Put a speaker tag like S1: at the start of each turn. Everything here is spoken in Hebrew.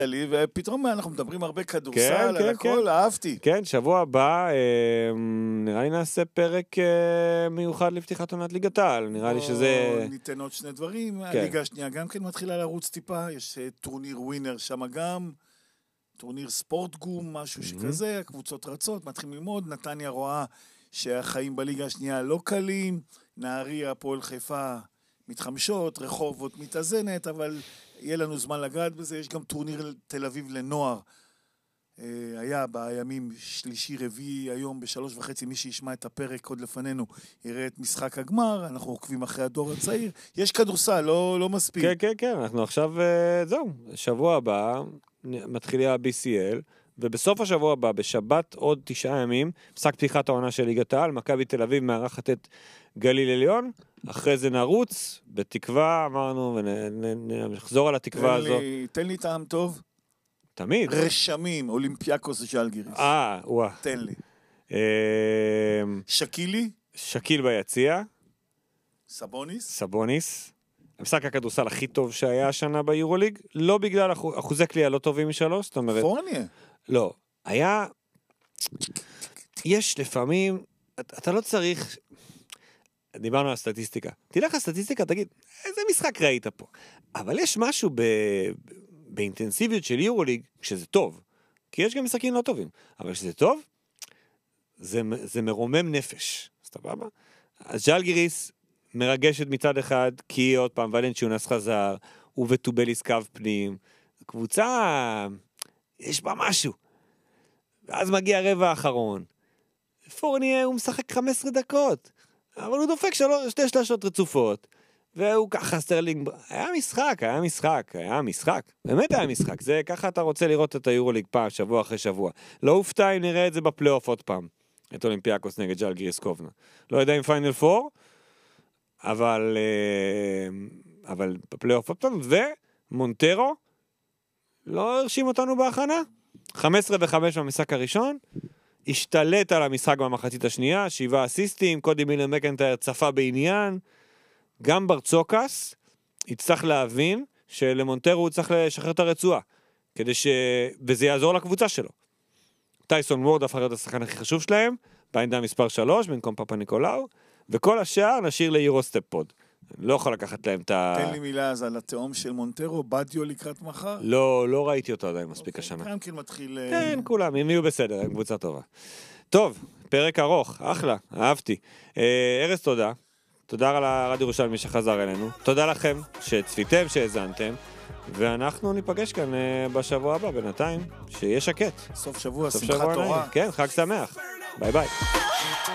S1: ופתאום אנחנו מדברים הרבה כדורסל, על הכל, אהבתי.
S2: כן, שבוע הבא, נראה לי נעשה פרק מיוחד לפתיחת עונת ליגת העל, נראה לי שזה...
S1: ניתן עוד שני דברים, הליגה השנייה גם כן מתחילה לרוץ טיפה, יש טורניר ווינר שם גם, טורניר ספורט גום, משהו שכזה, הקבוצות רצות, מתחילים ללמוד, נתניה רואה שהחיים בליגה השנייה לא קלים, נהריה, הפועל חיפה מתחמשות, רחובות מתאזנת, אבל יהיה לנו זמן לגעת בזה. יש גם טורניר תל אביב לנוער, היה בימים שלישי רביעי, היום ב3:30, מי שישמע את הפרק עוד לפנינו יראה את משחק הגמר, אנחנו עוקבים אחרי הדור הצעיר, יש כדורסל, לא מספיק.
S2: כן, אנחנו עכשיו, זהו, שבוע הבא מתחילי ה-BCL, ובסוף השבוע הבא, בשבת עוד 9 ימים, משחק פתיחת העונה של ליגת העל, מכבי תל אביב מארחת את גליל עליון, אחרי זה נרוץ, בתקווה, אמרנו, ונחזור על התקווה הזו.
S1: תן לי טעם טוב.
S2: תמיד.
S1: רשמים, אולימפיאקוס ז'לגיריס.
S2: וואה.
S1: תן לי. שקילי?
S2: שקיל ביציע.
S1: סבוניס.
S2: המשחק הכדורסל הכי טוב שהיה השנה ביורוליג, לא בגלל אחוזי קליעה לא טובים משלוש, זאת אומרת...
S1: פורניה?
S2: לא. היה... יש לפעמים... אתה לא צריך... דיברנו על סטטיסטיקה. תלך לסטטיסטיקה, תגיד, איזה משחק ראית פה? אבל יש משהו באינטנסיביות של יורוליג, שזה טוב. כי יש גם משחקים לא טובים. אבל שזה טוב, זה מרומם נפש. סבבה? אז ז'לגיריס מרגשת מצד אחד, כי עוד פעם ולנציונס חזר, וטובליס קו פנים. קבוצה, יש בה משהו. ואז מגיע הרבע האחרון. פורניה הוא משחק 15 דקות. אבל הוא דופק 2 שלשות רצופות. והוא ככה סטרלינג, היה משחק, באמת היה משחק, זה ככה אתה רוצה לראות את היורוליג פעם, שבוע אחרי שבוע, לא אופתע אם נראה את זה בפלייאוף עוד פעם, את אולימפיאקוס נגד ז'לגיריס קובנה, לא יודע אם פיינל 4, אבל בפלייאוף עוד פעם, ומונטרו, לא הרשים אותנו בהכנה, 15-5 במשחק הראשון, השתלט על המשחק במחצית השנייה, 7 אסיסטים, קודי מילר מקנטייר צפה בעניין, גם ברצוקס יצטרך להבין שלמונטרו הוא צריך לשחרר את הרצועה, וזה יעזור לקבוצה שלו. טייסון וורד הפך להיות השחקן הכי חשוב שלהם, בעמדה מספר 3, במקום פאפה ניקולאו, וכל השאר נשאיר ליורוסטפ פוד. לא יכול לקחת להם את ה...
S1: תן לי מילה אז על התאום של מונטרו, בדיו לקראת מחר?
S2: לא ראיתי אותו עדיין מספיק השנה.
S1: גם כן מתחיל...
S2: כן, כולם, הם יהיו בסדר, הם קבוצה טובה. טוב, פרק ארוך, אחלה, אהבתי. ארז, תודה. תודה על הרדיו ירושלמי שחזר אלינו. תודה לכם שצפיתם, שהזנתם. ואנחנו ניפגש כאן בשבוע הבא, בינתיים, שיהיה שקט.
S1: סוף שבוע, שמחת תורה.
S2: כן, חג שמח. ביי ביי.